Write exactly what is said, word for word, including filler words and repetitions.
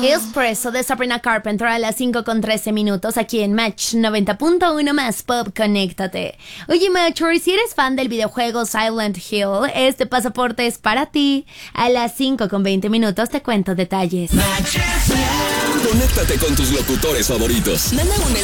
Espresso de Sabrina Carpenter a las cinco con trece minutos aquí en Match noventa punto uno más Pop, conéctate. Oye, Matcher, si eres fan del videojuego Silent Hill, este pasaporte es para ti. A las cinco con veinte minutos te cuento detalles. Conéctate con tus locutores favoritos. Manda un